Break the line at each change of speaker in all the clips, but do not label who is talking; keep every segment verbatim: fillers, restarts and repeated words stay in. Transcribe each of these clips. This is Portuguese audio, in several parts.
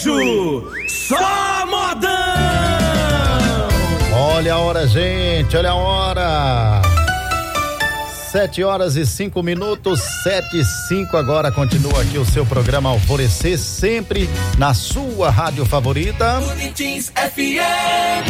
sertanejo, só modão.
Olha a hora, gente, olha a hora. Sete horas e cinco minutos, sete e cinco agora. Continua aqui o seu programa Alvorecer, sempre na sua rádio favorita.
Bonitins F M.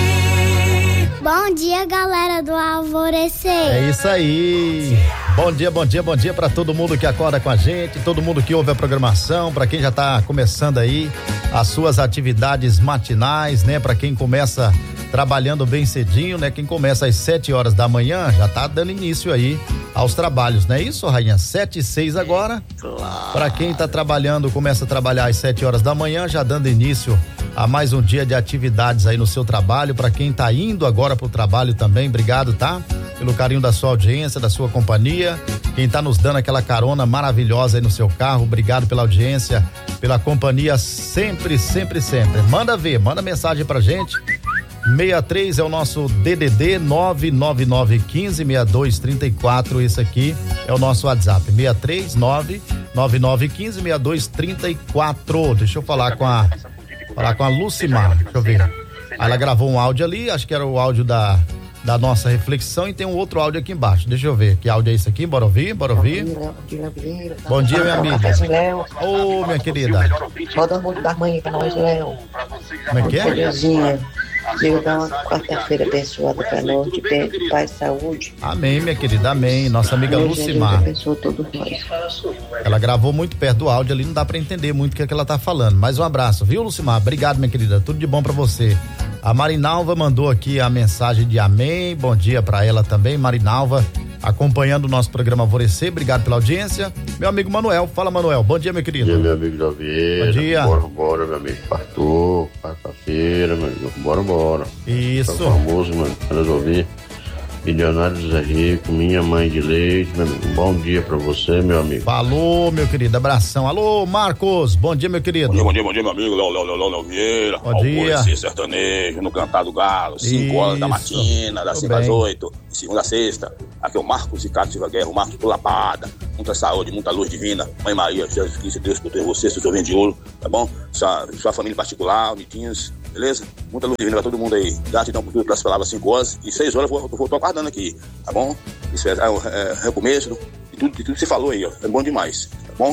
Bom dia, galera do Alvorecer.
É isso aí. Bom dia, bom dia, bom dia para todo mundo que acorda com a gente, todo mundo que ouve a programação, para quem já tá começando aí as suas atividades matinais, né? Para quem começa trabalhando bem cedinho, né? Quem começa às sete horas da manhã já tá dando início aí aos trabalhos, não é isso, Rainha? Sete e seis agora. Claro. Para quem tá trabalhando, começa a trabalhar às sete horas da manhã, já dando início a mais um dia de atividades aí no seu trabalho. Para quem tá indo agora pro trabalho também, obrigado, tá? Pelo carinho da sua audiência, da sua companhia. Quem tá nos dando aquela carona maravilhosa aí no seu carro, obrigado pela audiência, pela companhia sempre, sempre, sempre. Manda ver, manda mensagem pra gente. sessenta e três é o nosso D D D nove nove nove um cinco seis dois três quatro. Esse aqui é o nosso WhatsApp. sessenta e três nove nove nove um cinco seis dois três quatro. Deixa eu falar com a falar com a Lucimar. Deixa eu ver. Ela gravou um áudio ali, acho que era o áudio da da nossa reflexão, e tem um outro áudio aqui embaixo. Deixa eu ver. Que áudio é esse aqui? Bora ouvir? Bora ouvir?
Bom dia, Léo.
Bom dia, minha amiga.
Léo.
Ô, minha querida.
Roda muito da manhã pra nós, Léo.
Como é que é?
Belezinha. Diga dar uma quarta-feira abençoada pra nós, de bem, de paz e saúde.
Amém, minha querida, amém. Nossa amiga
Deus,
Lucimar.
abençoa todos nós.
Ela gravou muito perto do áudio ali, não dá pra entender muito o que é que ela tá falando. Mas um abraço, viu, Lucimar? Obrigado, minha querida. Tudo de bom pra você. A Marinalva mandou aqui a mensagem de amém. Bom dia pra ela também, Marinalva, acompanhando o nosso programa Alvorecer. Obrigado pela audiência. Meu amigo Manuel, fala, Manuel. Bom dia, meu querido.
Bom dia, meu amigo Javier.
Bom dia.
Bora, bora, meu amigo. Partou, quarta-feira, meu amigo. Bora, bora.
Isso.
Tá famoso, mano. Para nós ouvir. Milionário Zé Rico, minha mãe de leite, meu amigo. Bom dia pra você, meu amigo.
Falou, meu querido. Abração. Alô, Marcos. Bom dia, meu querido.
Bom dia, bom dia, bom dia, meu amigo. Léo, Léo, Léo, Léo Vieira.
Bom dia.
Alvorecer sertanejo, no Cantar do Galo. cinco horas da matina, das cinco às oito. De segunda a sexta. Aqui é o Marcos Ricardo Silva Guerra, o Marcos do Lapada. Muita saúde, muita luz divina. Mãe Maria, Jesus Cristo, Deus proteja você, seus ouvintes de ouro, tá bom? Sua, sua família particular, Nitinhos, beleza? Muita luz divina pra todo mundo aí. Gratidão por tudo, pelas palavras, cinco horas. E seis horas eu vou, eu vou tô aguardando aqui, tá bom? Isso é, é, é, é recomeço de tudo, de tudo que você falou aí, ó. É bom demais, tá bom?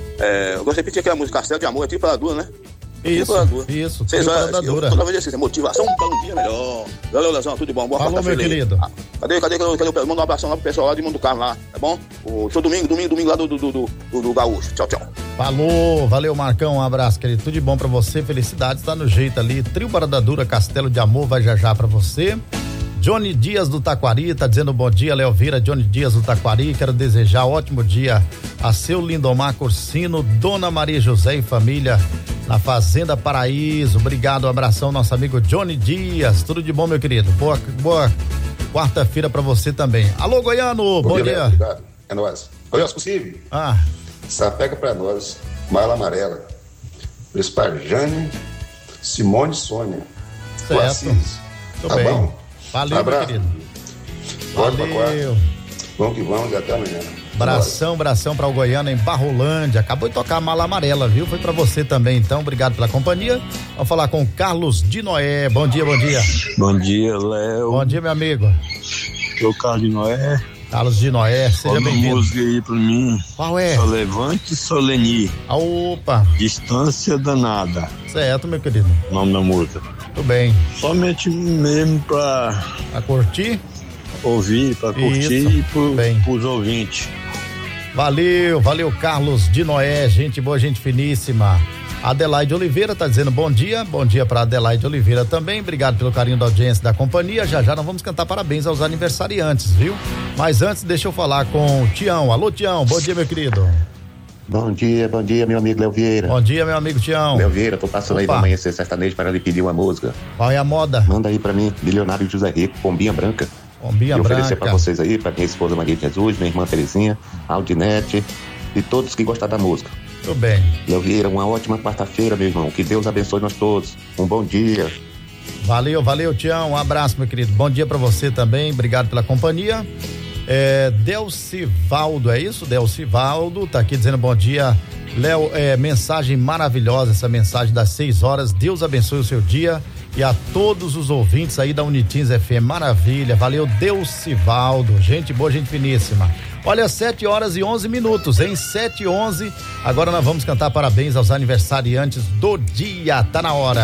É, eu gosto de repetir aqui a música Castelo de Amor, é tipo a dura, né?
Isso, isso.
Seis horas, eu, toda vez assim, motivação para um dia melhor. Valeu, Lezão, tudo de bom. Boa
Falou, meu querido.
Ah, cadê, cadê, cadê, cadê? Manda um abração lá pro pessoal lá de Mundo do Carmo lá, tá bom? O show domingo, domingo, domingo lá do, do, do, do, do Gaúcho. Tchau, tchau.
Falou, valeu, Marcão, um abraço, querido. Tudo de bom pra você, felicidades, tá no jeito ali. Trio Parada Dura, Castelo de Amor, vai já já pra você. Johnny Dias do Taquari, tá dizendo bom dia, Léo Vieira, Johnny Dias do Taquari, quero desejar ótimo dia a seu Lindomar Cursino, Dona Maria José e família na Fazenda Paraíso. Obrigado, um abração, nosso amigo Johnny Dias, tudo de bom, meu querido, boa, boa quarta-feira pra você também. Alô, Goiano, bom, bom dia. dia.
Obrigado, é nóis. Goiás possível.
Ah.
Sapega pra nós, Mala Amarela, Esparjane, Simone Sônia,
certo.
Assis.
Tá
bem.
bom? Valeu, meu querido. Valeu.
Vamos que vamos e até amanhã.
Bração, bração para o Goiano em Barrolândia. Acabou de tocar a Mala Amarela, viu? Foi para você também, então. Obrigado pela companhia. Vamos falar com o Carlos de Noé. Bom dia, bom dia.
Bom dia, Léo.
Bom dia, meu amigo.
Sou o Carlos de Noé.
Carlos de Noé, seja bem-vindo.
Uma música aí pra mim.
Qual é?
Solevante Soleni.
Opa.
Distância danada.
Certo, meu querido.
O nome da música.
Tudo bem.
Somente mesmo pra...
Pra curtir?
Ouvir, pra curtir. Isso. E pro, pros ouvintes.
Valeu, valeu, Carlos de Noé, gente boa, gente finíssima. Adelaide Oliveira tá dizendo bom dia, bom dia pra Adelaide Oliveira também, obrigado pelo carinho da audiência da companhia. Já já nós vamos cantar parabéns aos aniversariantes, viu? Mas antes deixa eu falar com o Tião. Alô, Tião, bom dia, meu querido.
Bom dia, bom dia, meu amigo Léo Vieira.
Bom dia, meu amigo Tião.
Léo Vieira, tô passando Opa. aí pra amanhecer sertanejo para lhe pedir uma música.
Qual é a moda?
Manda aí pra mim, Milionário José Rico, Pombinha Branca.
Pombinha
e
Branca.
oferecer pra vocês aí, pra minha esposa Maria de Jesus, minha irmã Terezinha, Aldinete e todos que gostam da música.
Tudo bem.
Léo Vieira, uma ótima quarta-feira, meu irmão. Que Deus abençoe nós todos. Um bom dia.
Valeu, valeu, Tião. Um abraço, meu querido. Bom dia pra você também. Obrigado pela companhia. É, Delcivaldo, é isso? Delcivaldo tá aqui dizendo bom dia Léo, é, mensagem maravilhosa, essa mensagem das seis horas. Deus abençoe o seu dia e a todos os ouvintes aí da Unitins F M. Maravilha, valeu, Deus Sivaldo, gente boa, gente finíssima. Olha, sete horas e onze minutos, em sete e onze. Agora nós vamos cantar parabéns aos aniversariantes do dia. Tá na hora.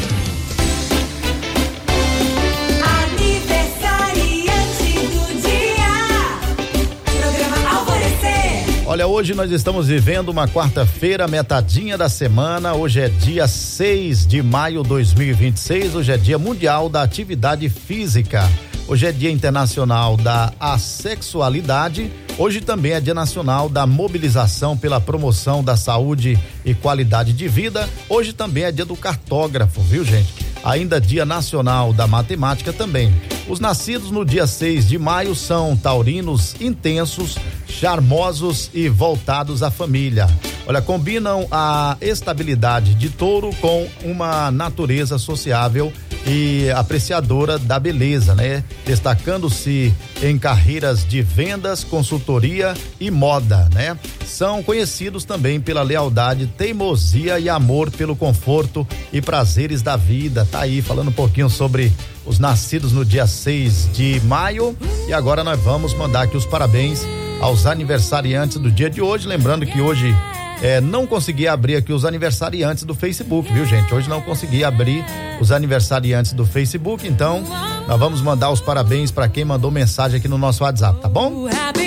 Olha, hoje nós estamos vivendo uma quarta-feira, metadinha da semana. Hoje é dia seis de maio de dois mil e vinte e seis. Hoje é dia mundial da atividade física. Hoje é dia internacional da assexualidade. Hoje também é dia nacional da mobilização pela promoção da saúde e qualidade de vida. Hoje também é dia do cartógrafo, viu, gente? Ainda dia nacional da matemática também. Os nascidos no dia seis de maio são taurinos intensos, charmosos e voltados à família. Olha, combinam a estabilidade de touro com uma natureza sociável e apreciadora da beleza, né? Destacando-se em carreiras de vendas, consultoria e moda, né? São conhecidos também pela lealdade, teimosia e amor pelo conforto e prazeres da vida. Tá aí falando um pouquinho sobre os nascidos no dia seis de maio. E agora nós vamos mandar aqui os parabéns aos aniversariantes do dia de hoje, lembrando que hoje É, não consegui abrir aqui os aniversariantes do Facebook, viu, gente? Hoje não consegui abrir os aniversariantes do Facebook, então nós vamos mandar os parabéns para quem mandou mensagem aqui no nosso WhatsApp, tá bom?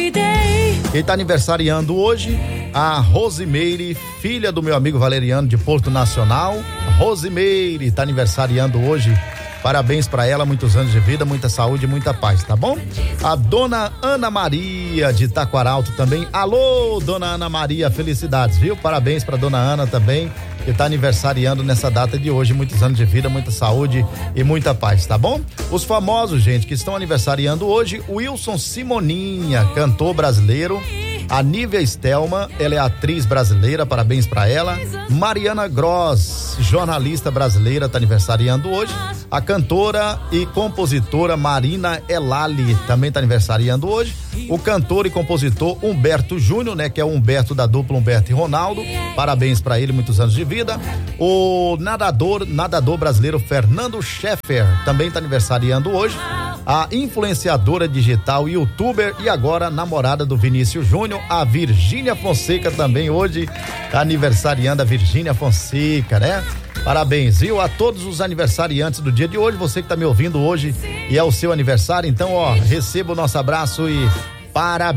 Quem tá aniversariando hoje, a Rosimeire, filha do meu amigo Valeriano de Porto Nacional. Rosimeire tá aniversariando hoje. Parabéns para ela, muitos anos de vida, muita saúde e muita paz, tá bom? A dona Ana Maria de Taquaralto também. Alô, dona Ana Maria, felicidades, viu? Parabéns para dona Ana também, que tá aniversariando nessa data de hoje, muitos anos de vida, muita saúde e muita paz, tá bom? Os famosos, gente, que estão aniversariando hoje, Wilson Simoninha, cantor brasileiro. A Nívia Stelma, ela é atriz brasileira, parabéns pra ela. Mariana Gross, jornalista brasileira, tá aniversariando hoje. A cantora e compositora Marina Elali também tá aniversariando hoje. O cantor e compositor Humberto Júnior, né, que é o Humberto da dupla Humberto e Ronaldo, parabéns pra ele, muitos anos de vida. O nadador, nadador brasileiro Fernando Scheffer também tá aniversariando hoje. A influenciadora digital, youtuber e agora namorada do Vinícius Júnior, a Virgínia Fonseca também hoje tá aniversariando, a Virgínia Fonseca, né? Parabéns, viu? A todos os aniversariantes do dia de hoje, você que tá me ouvindo hoje e é o seu aniversário, então, ó, receba o nosso abraço e parabéns.